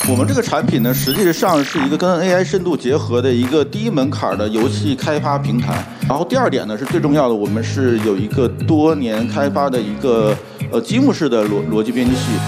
我们这个产品呢，实际上是一个跟 AI 深度结合的一个低门槛的游戏开发平台。然后第二点呢是最重要的，我们是有一个多年开发的一个积木式的逻辑编辑器。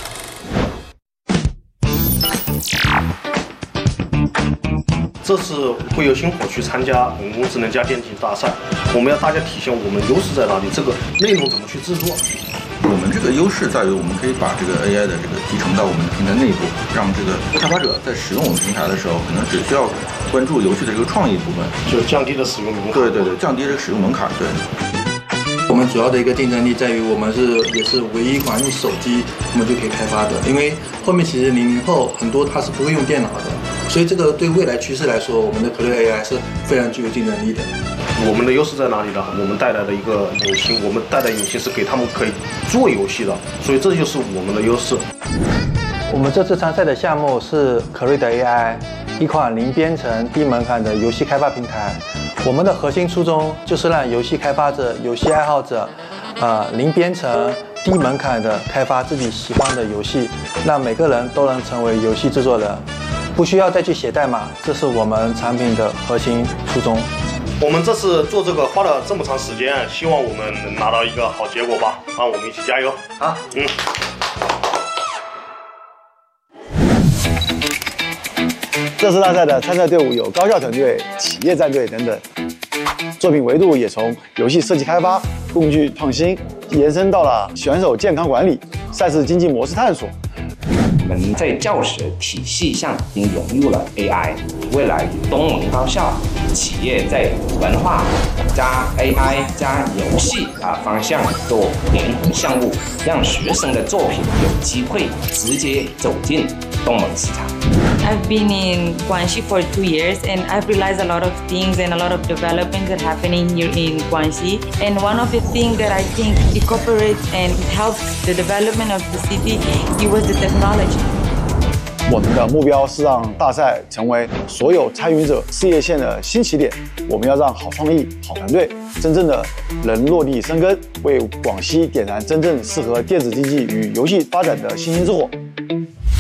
这次会有星火去参加人工智能加电竞大赛，我们要大家体现我们优势在哪里，这个内容怎么去制作。 我们这个优势在于，我们可以把这个 AI 的这个集成到我们的平台内部，让这个开发者在使用我们平台的时候，可能只需要关注游戏的这个创意部分， 就降低了使用门槛。 对，降低这个使用门槛。对。 我们主要的一个竞争力在于，我们也是唯一一款用手机我们就可以开发的，因为后面其实00后很多他是不会用电脑的，所以这个对未来趋势来说，我们的可乐 AI 是非常具有竞争力的。 我们的优势在哪里呢？我们带来的一个引擎，我们带来引擎是给他们可以做游戏的，所以这就是我们的优势。 我们这次参赛的项目是可瑞的 AI， 一款零编程、低门槛的游戏开发平台。我们的核心初衷就是让游戏开发者、游戏爱好者，零编程、低门槛的开发自己喜欢的游戏，让每个人都能成为游戏制作人，不需要再去写代码，这是我们产品的核心初衷。 我们这次做这个花了这么长时间，希望我们能拿到一个好结果吧！我们一起加油！ 好， 这次大赛的参赛队伍有高校团队、企业战队等等，作品维度也从游戏设计开发、工具创新，延伸到了选手健康管理、赛事经济模式探索。 我们在教学体系上已经融入了 AI， 未来东盟高校企业在文化加 AI 加游戏方向做联合项目，让学生的作品有机会直接走进东盟市场。 I've been in Guangxi for 2 years and I've realized a lot of things and a lot of developments that are happening here in Guangxi. And one of the things that I think incorporates and helps the development of the city, it was the technology. 我们的目标是让大赛成为所有参与者事业线的新起点。我们要让好创意、好团队真正的能落地生根，为广西点燃真正适合电子竞技与游戏发展的星星之火。